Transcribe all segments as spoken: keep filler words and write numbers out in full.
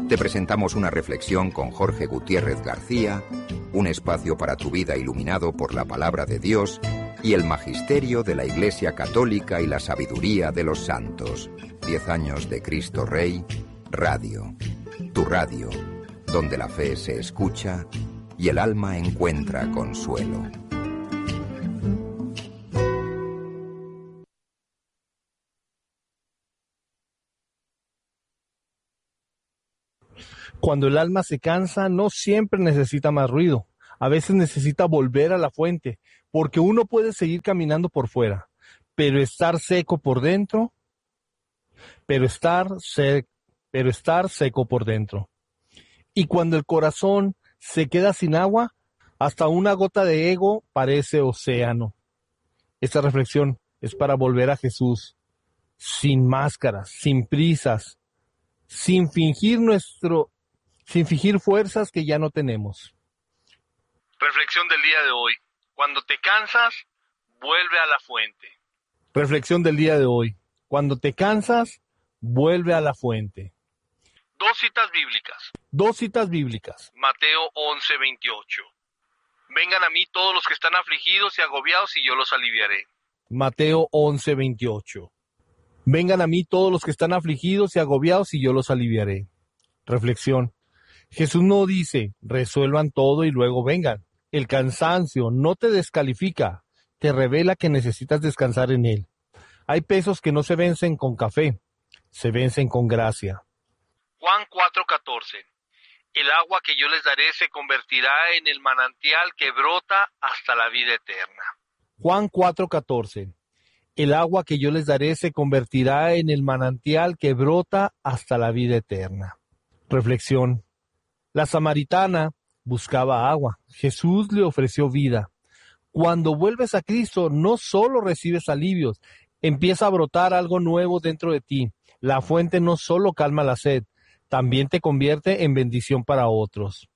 Te presentamos una reflexión con Jorge Gutiérrez García, un espacio para tu vida iluminado por la palabra de Dios y el magisterio de la Iglesia Católica y la sabiduría de los santos. Diez años de Cristo Rey, Radio. Tu radio, donde la fe se escucha y el alma encuentra consuelo. Cuando el alma se cansa, no siempre necesita más ruido. A veces necesita volver a la fuente, porque uno puede seguir caminando por fuera, pero estar seco por dentro, pero estar, sec, pero estar seco por dentro. Y cuando el corazón se queda sin agua, hasta una gota de ego parece océano. Esta reflexión es para volver a Jesús, sin máscaras, sin prisas, sin fingir nuestro... sin fingir fuerzas que ya no tenemos. Reflexión del día de hoy. Cuando te cansas, vuelve a la fuente. Reflexión del día de hoy. Cuando te cansas, vuelve a la fuente. Dos citas bíblicas. Dos citas bíblicas. Mateo once veintiocho. Vengan a mí todos los que están afligidos y agobiados y yo los aliviaré. Mateo once veintiocho. Vengan a mí todos los que están afligidos y agobiados y yo los aliviaré. Reflexión. Jesús no dice, resuelvan todo y luego vengan. El cansancio no te descalifica, te revela que necesitas descansar en él. Hay pesos que no se vencen con café, se vencen con gracia. Juan cuatro catorce. El agua que yo les daré se convertirá en el manantial que brota hasta la vida eterna. Juan cuatro catorce. El agua que yo les daré se convertirá en el manantial que brota hasta la vida eterna. Reflexión. La samaritana buscaba agua. Jesús le ofreció vida. Cuando vuelves a Cristo, no solo recibes alivios, empieza a brotar algo nuevo dentro de ti. La fuente no solo calma la sed, también te convierte en bendición para otros.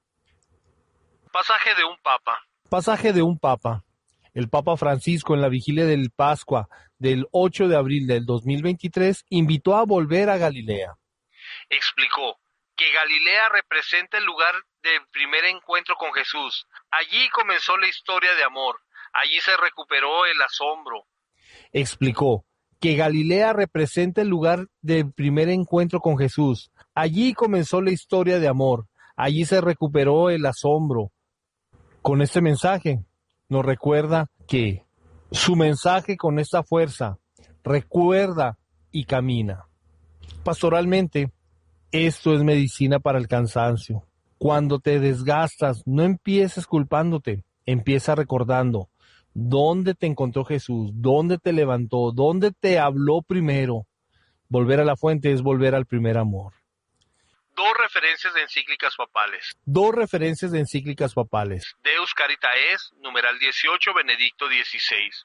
Pasaje de un papa. Pasaje de un papa. El Papa Francisco, en la vigilia del Pascua del ocho de abril del dos mil veintitrés, invitó a volver a Galilea. Explicó que Galilea representa el lugar del primer encuentro con Jesús. Allí comenzó la historia de amor. Allí se recuperó el asombro. Explicó que Galilea representa el lugar del primer encuentro con Jesús. Allí comenzó la historia de amor. Allí se recuperó el asombro. Con este mensaje nos recuerda que su mensaje con esta fuerza recuerda y camina. Pastoralmente, esto es medicina para el cansancio. Cuando te desgastas, no empieces culpándote, empieza recordando dónde te encontró Jesús, dónde te levantó, dónde te habló primero. Volver a la fuente es volver al primer amor. Dos referencias de encíclicas papales. Dos referencias de encíclicas papales. Deus Caritaes, numeral dieciocho, Benedicto dieciséis.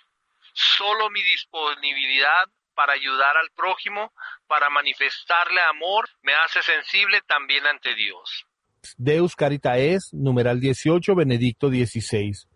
Solo mi disponibilidad para ayudar al prójimo, para manifestarle amor, me hace sensible también ante Dios. Deus Caritaes, numeral dieciocho, Benedicto dieciséis.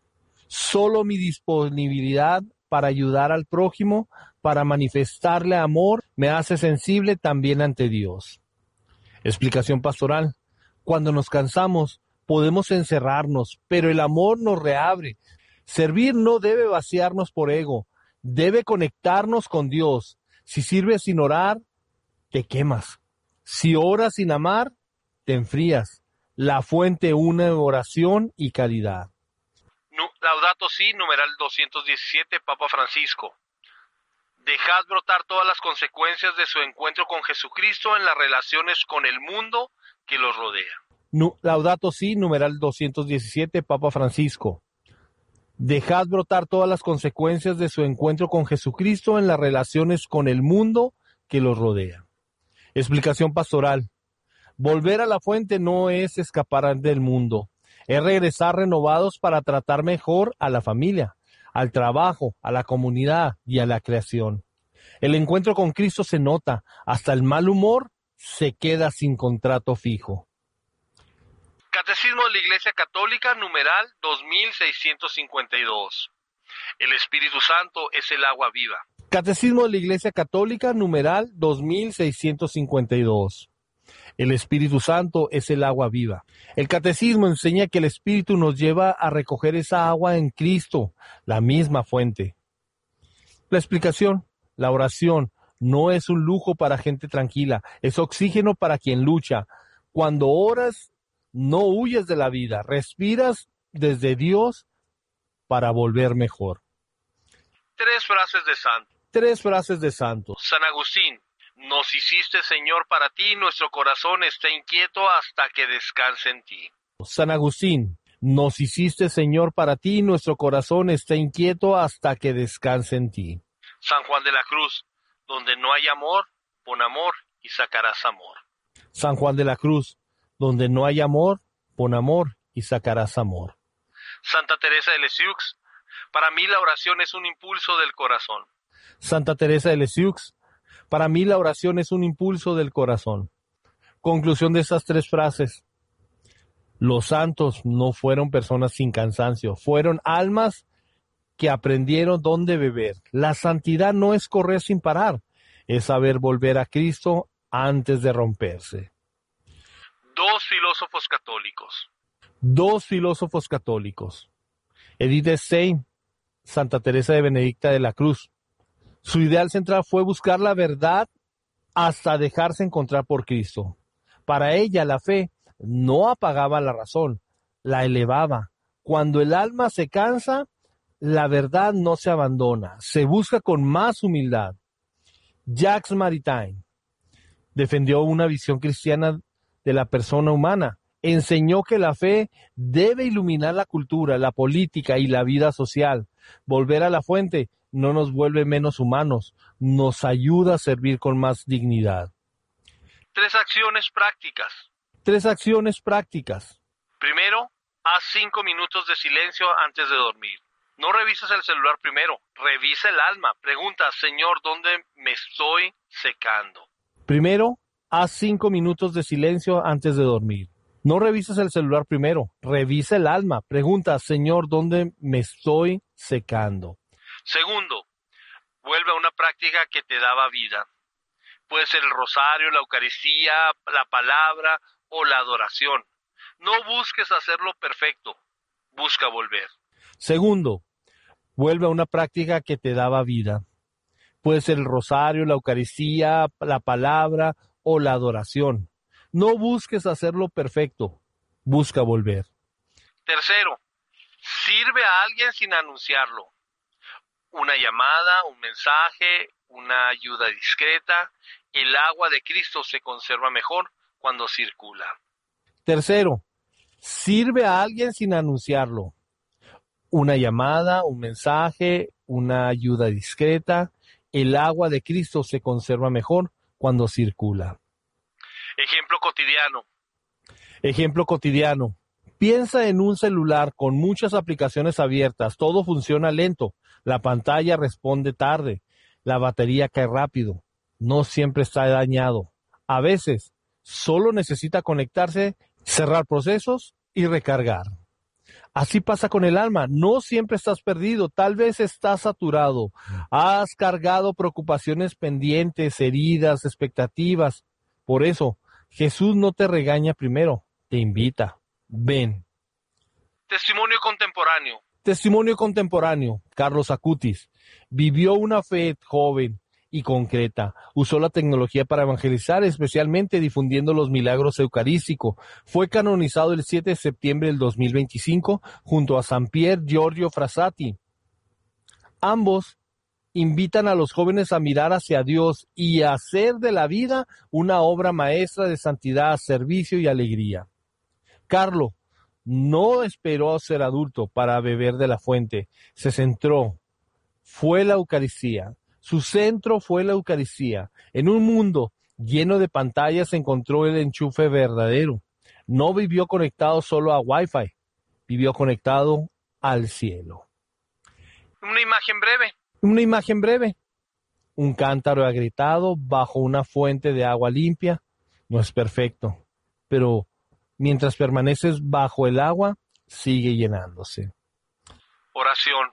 Solo mi disponibilidad para ayudar al prójimo, para manifestarle amor, me hace sensible también ante Dios. Explicación pastoral. Cuando nos cansamos, podemos encerrarnos, pero el amor nos reabre. Servir no debe vaciarnos por ego, debe conectarnos con Dios. Si sirves sin orar, te quemas. Si oras sin amar, te enfrías. La fuente une oración y caridad. Laudato Si, numeral doscientos diecisiete, Papa Francisco. Dejad brotar todas las consecuencias de su encuentro con Jesucristo en las relaciones con el mundo que los rodea. Laudato Si, numeral doscientos diecisiete, Papa Francisco. Dejad brotar todas las consecuencias de su encuentro con Jesucristo en las relaciones con el mundo que los rodea. Explicación pastoral. Volver a la fuente no es escapar del mundo, es regresar renovados para tratar mejor a la familia, al trabajo, a la comunidad y a la creación. El encuentro con Cristo se nota, hasta el mal humor se queda sin contrato fijo. Catecismo de la Iglesia Católica, numeral dos mil seiscientos cincuenta y dos. El Espíritu Santo es el agua viva. Catecismo de la Iglesia Católica, numeral dos mil seiscientos cincuenta y dos. El Espíritu Santo es el agua viva. El Catecismo enseña que el Espíritu nos lleva a recoger esa agua en Cristo, la misma fuente. La explicación, la oración, no es un lujo para gente tranquila, es oxígeno para quien lucha. Cuando oras, no huyes de la vida, respiras desde Dios para volver mejor. Tres frases de santo. Tres frases de santos. San Agustín: nos hiciste, Señor, para ti, nuestro corazón está inquieto hasta que descanse en ti. San Agustín: nos hiciste, Señor, para ti, nuestro corazón está inquieto hasta que descanse en ti. San Juan de la Cruz: donde no hay amor, pon amor y sacarás amor. San Juan de la Cruz: donde no hay amor, pon amor y sacarás amor. Santa Teresa de Lisieux: para mí la oración es un impulso del corazón. Santa Teresa de Lisieux: para mí la oración es un impulso del corazón. Conclusión de estas tres frases: los santos no fueron personas sin cansancio, fueron almas que aprendieron dónde beber. La santidad no es correr sin parar, es saber volver a Cristo antes de romperse. Dos filósofos católicos. Dos filósofos católicos. Edith Stein, Santa Teresa de Benedicta de la Cruz. Su ideal central fue buscar la verdad hasta dejarse encontrar por Cristo. Para ella la fe no apagaba la razón, la elevaba. Cuando el alma se cansa, la verdad no se abandona, se busca con más humildad. Jacques Maritain defendió una visión cristiana de la persona humana. Enseñó que la fe debe iluminar la cultura, la política y la vida social. Volver a la fuente no nos vuelve menos humanos, nos ayuda a servir con más dignidad. Tres acciones prácticas. Tres acciones prácticas. Primero, haz cinco minutos de silencio antes de dormir. No revises el celular primero, revisa el alma. Pregunta: Señor, ¿dónde me estoy secando? Primero, haz cinco minutos de silencio antes de dormir. No revises el celular primero, revisa el alma. Pregunta: Señor, ¿dónde me estoy secando? Segundo, vuelve a una práctica que te daba vida. Puede ser el rosario, la Eucaristía, la palabra o la adoración. No busques hacerlo perfecto, busca volver. Segundo, vuelve a una práctica que te daba vida. Puede ser el rosario, la Eucaristía, la palabra o la adoración. No busques hacerlo perfecto, busca volver. Tercero, sirve a alguien sin anunciarlo. Una llamada, un mensaje, una ayuda discreta. El agua de Cristo se conserva mejor cuando circula. Tercero, sirve a alguien sin anunciarlo. Una llamada, un mensaje, una ayuda discreta. El agua de Cristo se conserva mejor cuando circula. Ejemplo cotidiano. Ejemplo cotidiano. Piensa en un celular con muchas aplicaciones abiertas. Todo funciona lento. La pantalla responde tarde. La batería cae rápido. No siempre está dañado. A veces solo necesita conectarse, cerrar procesos y recargar. Así pasa con el alma. No siempre estás perdido. Tal vez estás saturado. Has cargado preocupaciones pendientes, heridas, expectativas. Por eso, Jesús no te regaña primero, te invita. Ven. Testimonio contemporáneo. Testimonio contemporáneo. Carlos Acutis vivió una fe joven y concreta. Usó la tecnología para evangelizar, especialmente difundiendo los milagros eucarísticos. Fue canonizado el siete de septiembre del dos mil veinticinco junto a San Pier Giorgio Frassati. Ambos invitan a los jóvenes a mirar hacia Dios y a hacer de la vida una obra maestra de santidad, servicio y alegría. Carlo no esperó ser adulto para beber de la fuente. Se centró. Fue la Eucaristía. Su centro fue la Eucaristía. En un mundo lleno de pantallas encontró el enchufe verdadero. No vivió conectado solo a Wi-Fi. Vivió conectado al cielo. Una imagen breve. Una imagen breve. Un cántaro agrietado bajo una fuente de agua limpia. No es perfecto, pero mientras permaneces bajo el agua, sigue llenándose. Oración.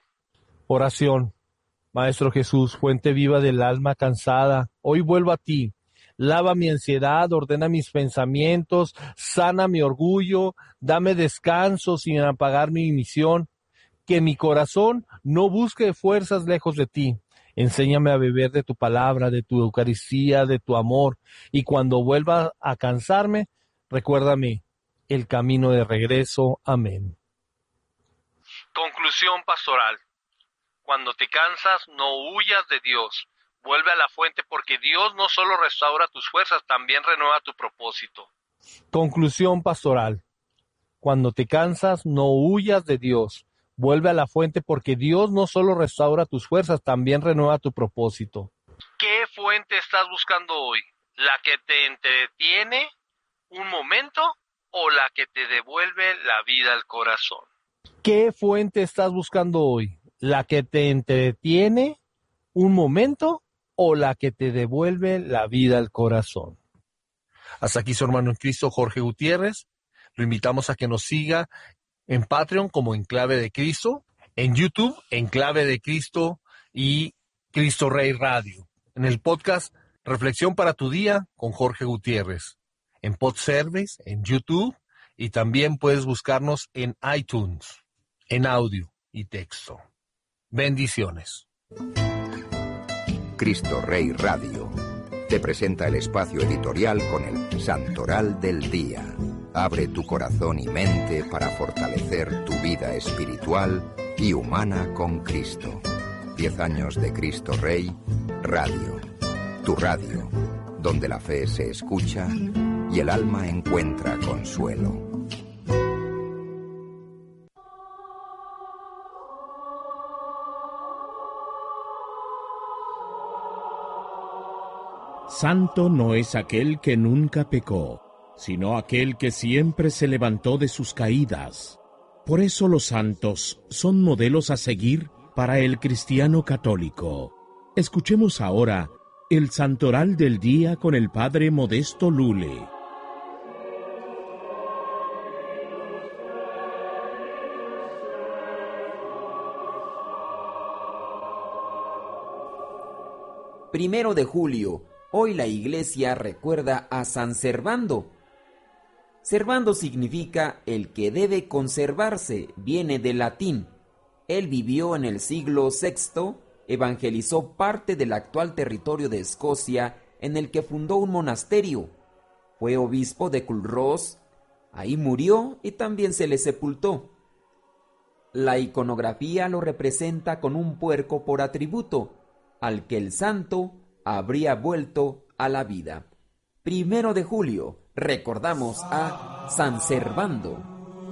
Oración. Maestro Jesús, fuente viva del alma cansada, hoy vuelvo a ti. Lava mi ansiedad, ordena mis pensamientos, sana mi orgullo, dame descanso sin apagar mi misión. Que mi corazón no busque fuerzas lejos de ti. Enséñame a beber de tu palabra, de tu Eucaristía, de tu amor. Y cuando vuelva a cansarme, recuérdame el camino de regreso. Amén. Conclusión pastoral. Cuando te cansas, no huyas de Dios. Vuelve a la fuente porque Dios no solo restaura tus fuerzas, también renueva tu propósito. Conclusión pastoral. Cuando te cansas, no huyas de Dios. Vuelve a la fuente porque Dios no solo restaura tus fuerzas, también renueva tu propósito. ¿Qué fuente estás buscando hoy? ¿La que te entretiene un momento o la que te devuelve la vida al corazón? ¿Qué fuente estás buscando hoy? ¿La que te entretiene un momento o la que te devuelve la vida al corazón? Hasta aquí su hermano en Cristo, Jorge Gutiérrez. Lo invitamos a que nos siga en Patreon como Enclave de Cristo, en YouTube, Enclave de Cristo y Cristo Rey Radio. En el podcast Reflexión para tu Día con Jorge Gutiérrez. En Podservice, en YouTube y también puedes buscarnos en iTunes, en audio y texto. Bendiciones. Cristo Rey Radio te presenta el espacio editorial con el Santoral del Día. Abre tu corazón y mente para fortalecer tu vida espiritual y humana con Cristo. Diez años de Cristo Rey Radio. Tu radio, donde la fe se escucha y el alma encuentra consuelo. Santo no es aquel que nunca pecó, sino aquel que siempre se levantó de sus caídas. Por eso los santos son modelos a seguir para el cristiano católico. Escuchemos ahora el Santoral del Día con el Padre Modesto Lule. Primero de julio, hoy la Iglesia recuerda a San Servando. Servando significa el que debe conservarse, viene del latín. Él vivió en el siglo sexto, evangelizó parte del actual territorio de Escocia, en el que fundó un monasterio. Fue obispo de Culross, ahí murió y también se le sepultó. La iconografía lo representa con un puerco por atributo, al que el santo habría vuelto a la vida. Primero de julio, recordamos a San Servando.